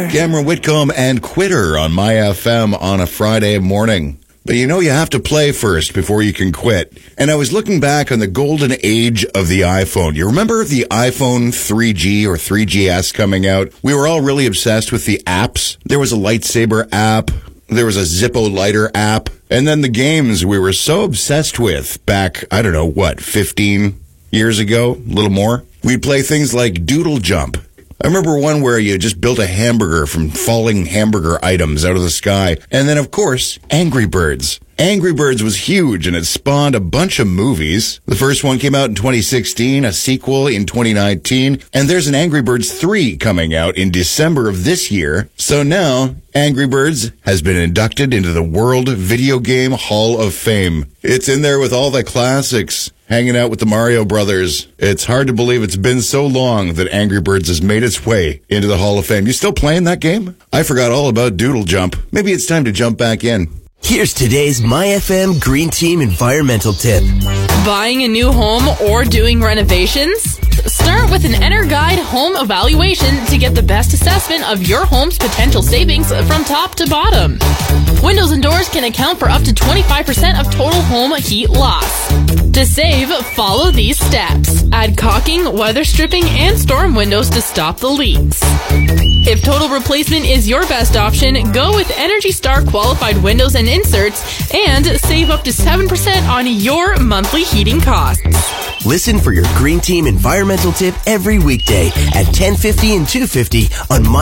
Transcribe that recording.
Cameron Whitcomb and Quitter on My FM on a Friday morning. But you know you have to play first before you can quit. And I was looking back on the golden age of the iPhone. You remember the iPhone 3G or 3GS coming out? We were all really obsessed with the apps. There was a lightsaber app. There was a Zippo lighter app. And then the games we were so obsessed with back, 15 years ago? A little more. We'd play things like Doodle Jump. I remember one where you just built a hamburger from falling hamburger items out of the sky. And then, of course, Angry Birds. Angry Birds was huge, and it spawned a bunch of movies. The first one came out in 2016, a sequel in 2019, and there's an Angry Birds 3 coming out in December of this year. So now, Angry Birds has been inducted into the World Video Game Hall of Fame. It's in there with all the classics, hanging out with the Mario Brothers. It's hard to believe it's been so long that Angry Birds has made its way into the Hall of Fame. You still playing that game? I forgot all about Doodle Jump. Maybe it's time to jump back in. Here's today's MyFM Green Team environmental tip. Buying a new home or doing renovations? Start with an EnerGuide home evaluation to get the best assessment of your home's potential savings from top to bottom. Windows and doors can account for up to 25% of total home heat loss. To save, follow these steps. Add caulking, weather stripping, and storm windows to stop the leaks. If total replacement is your best option, go with Energy Star qualified windows and inserts and save up to 7% on your monthly heating costs. Listen for your Green Team environmental tip every weekday at 10:50 and 2:50 on